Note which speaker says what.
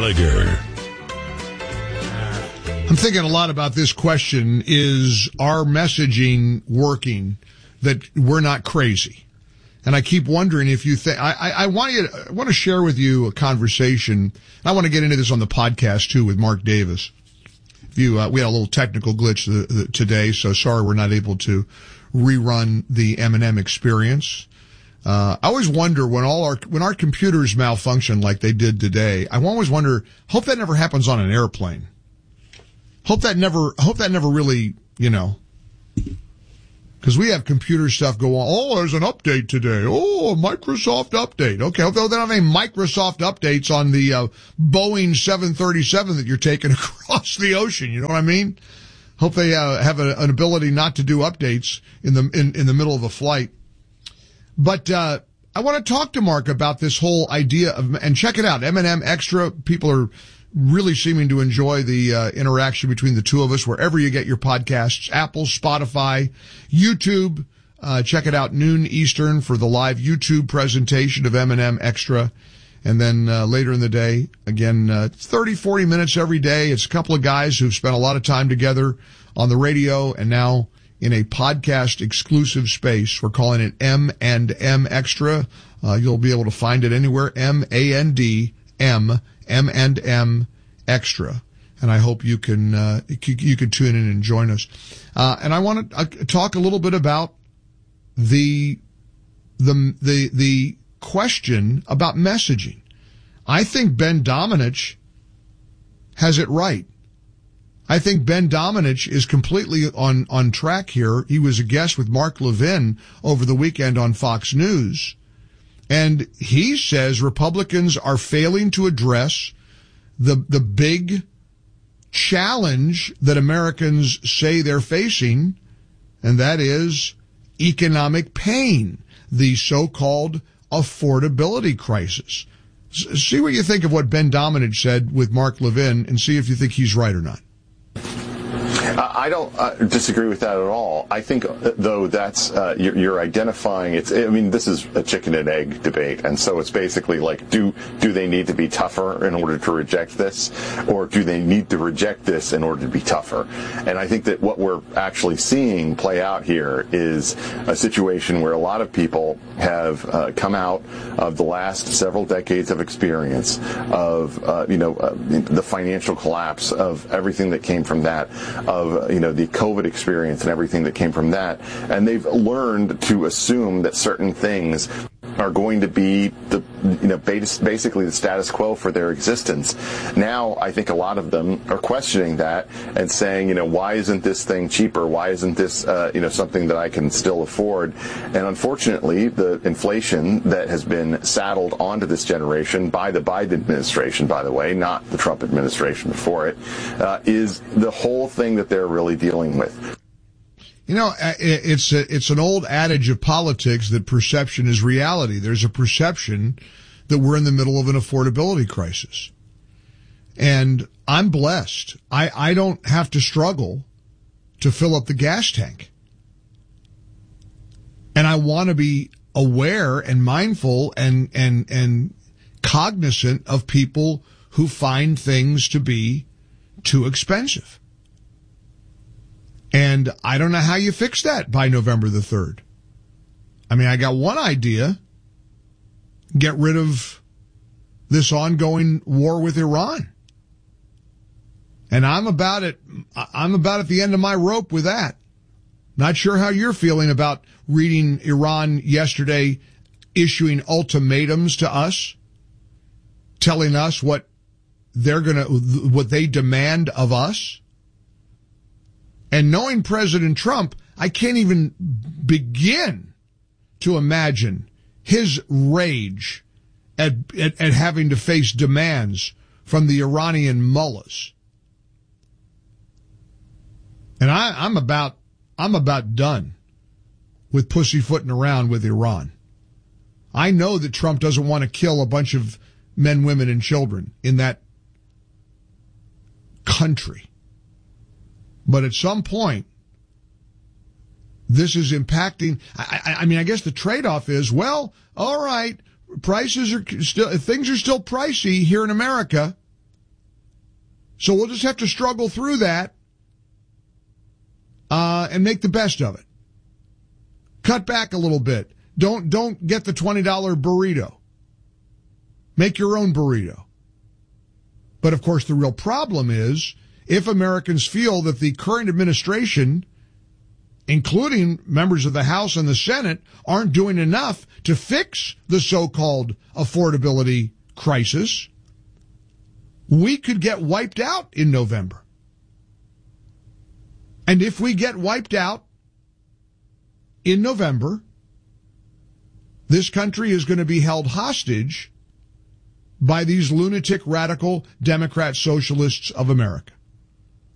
Speaker 1: Gallagher.
Speaker 2: I'm thinking a lot about this question. Is our messaging working that we're not crazy? And I keep wondering if you think, I want to share with you a conversation. I want to get into this on the podcast too with Mark Davis. We had a little technical glitch today, so sorry we're not able to rerun the M&M experience. I always wonder when our computers malfunction like they did today. I always wonder. Hope that never happens on an airplane. Hope that never really, because we have computer stuff go on. Oh, there's an update today. Oh, a Microsoft update. Okay, hope they don't have any Microsoft updates on the Boeing 737 that you're taking across the ocean. You know what I mean? Hope they have an ability not to do updates in the middle of a flight. But I want to talk to Mark about this whole idea of, and check it out, M&M Extra. People are really seeming to enjoy the interaction between the two of us wherever you get your podcasts, Apple, Spotify, YouTube. Check it out, noon Eastern, for the live YouTube presentation of M&M Extra. And then later in the day, again, 30, 40 minutes every day. It's a couple of guys who've spent a lot of time together on the radio and now in a podcast exclusive space. We're calling it M&M Extra. You'll be able to find it anywhere, M-A-N-D-M, M&M Extra. And I hope you can tune in and join us. And I want to talk a little bit about the question about messaging. I think Ben Domenech has it right. I think Ben Domenech is completely on track here. He was a guest with Mark Levin over the weekend on Fox News. And he says Republicans are failing to address the big challenge that Americans say they're facing, and that is economic pain, the so-called affordability crisis. See what you think of what Ben Domenech said with Mark Levin and see if you think he's right or not.
Speaker 3: I don't disagree with that at all. I think, though, that's you're identifying. This is a chicken and egg debate, and so it's basically like, do they need to be tougher in order to reject this, or do they need to reject this in order to be tougher? And I think that what we're actually seeing play out here is a situation where a lot of people have come out of the last several decades of experience of the financial collapse of everything that came from that, of the COVID experience and everything that came from that, and they've learned to assume that certain things are going to be basically the status quo for their existence. Now, I think a lot of them are questioning that and saying, why isn't this thing cheaper? Why isn't this, something that I can still afford? And unfortunately, the inflation that has been saddled onto this generation by the Biden administration, by the way, not the Trump administration before it, is the whole thing that they're really dealing with.
Speaker 2: It's an old adage of politics that perception is reality. There's a perception that we're in the middle of an affordability crisis. And I'm blessed. I don't have to struggle to fill up the gas tank. And I want to be aware and mindful and cognizant of people who find things to be too expensive. And I don't know how you fix that by November the 3rd. I got one idea. Get rid of this ongoing war with Iran. And I'm about at the end of my rope with that. Not sure how you're feeling about reading Iran yesterday issuing ultimatums to us, telling us what they demand of us. And knowing President Trump, I can't even begin to imagine his rage at having to face demands from the Iranian mullahs. And I'm about done with pussyfooting around with Iran. I know that Trump doesn't want to kill a bunch of men, women, and children in that country. But at some point, this is impacting. I guess the trade-off is, well, all right, things are still pricey here in America. So we'll just have to struggle through that and make the best of it. Cut back a little bit. Don't get the $20 burrito. Make your own burrito. But of course, the real problem is if Americans feel that the current administration, including members of the House and the Senate, aren't doing enough to fix the so-called affordability crisis, we could get wiped out in November. And if we get wiped out in November, this country is going to be held hostage by these lunatic radical Democrat socialists of America.